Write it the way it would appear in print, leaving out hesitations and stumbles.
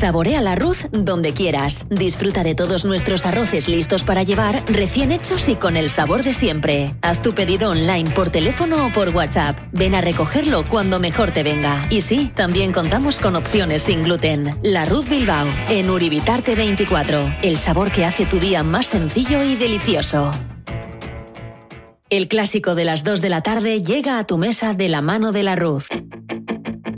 Saborea la Ruz donde quieras. Disfruta de todos nuestros arroces listos para llevar, recién hechos y con el sabor de siempre. Haz tu pedido online por teléfono o por WhatsApp. Ven a recogerlo cuando mejor te venga. Y sí, también contamos con opciones sin gluten. La Ruz Bilbao, en Uribitarte 24. El sabor que hace tu día más sencillo y delicioso. El clásico de las 2 de la tarde llega a tu mesa de la mano de la Ruz.